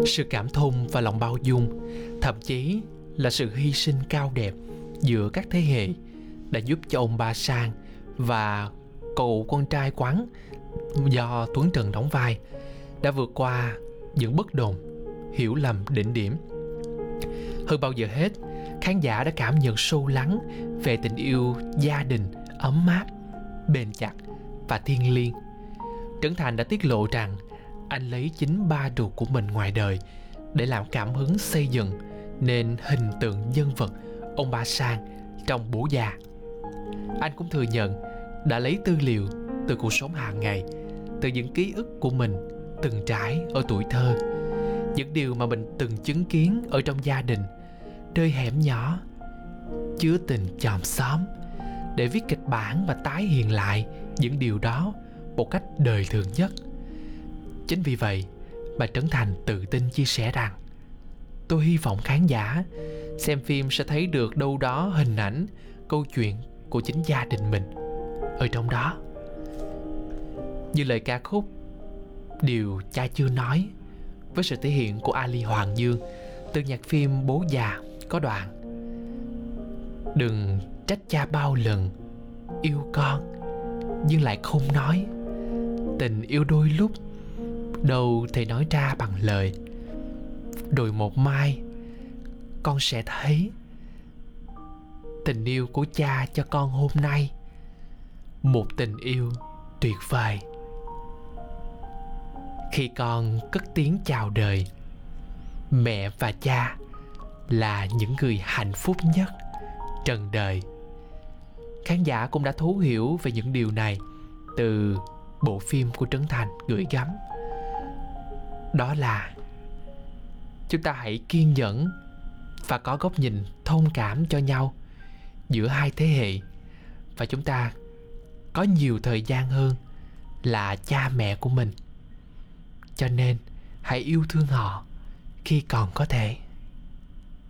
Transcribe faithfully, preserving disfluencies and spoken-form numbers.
Sự cảm thông và lòng bao dung, thậm chí là sự hy sinh cao đẹp giữa các thế hệ đã giúp cho ông Ba Sang và cậu con trai Quán do Tuấn Trần đóng vai đã vượt qua những bất đồng, hiểu lầm đỉnh điểm. Hơn bao giờ hết, khán giả đã cảm nhận sâu lắng về tình yêu gia đình ấm áp, bền chặt và thiêng liêng. Trấn Thành đã tiết lộ rằng anh lấy chính ba ruột của mình ngoài đời để làm cảm hứng xây dựng nên hình tượng nhân vật ông Ba Sang trong Bố Già. Anh cũng thừa nhận đã lấy tư liệu từ cuộc sống hàng ngày, từ những ký ức của mình từng trải ở tuổi thơ, những điều mà mình từng chứng kiến ở trong gia đình, nơi hẻm nhỏ chứa tình chòm xóm, để viết kịch bản và tái hiện lại những điều đó một cách đời thường nhất. Chính vì vậy mà Trấn Thành tự tin chia sẻ rằng: tôi hy vọng khán giả xem phim sẽ thấy được đâu đó hình ảnh, câu chuyện của chính gia đình mình ở trong đó. Như lời ca khúc Điều Cha Chưa Nói, với sự thể hiện của Ali Hoàng Dương từ nhạc phim Bố Già, có đoạn: đừng trách cha bao lần yêu con nhưng lại không nói, tình yêu đôi lúc đâu thể nói ra bằng lời, rồi một mai con sẽ thấy tình yêu của cha cho con hôm nay, một tình yêu tuyệt vời. Khi con cất tiếng chào đời, mẹ và cha là những người hạnh phúc nhất trần đời. Khán giả cũng đã thấu hiểu về những điều này từ bộ phim của Trấn Thành gửi gắm. Đó là chúng ta hãy kiên nhẫn và có góc nhìn thông cảm cho nhau giữa hai thế hệ, và chúng ta có nhiều thời gian hơn là cha mẹ của mình, cho nên hãy yêu thương họ khi còn có thể.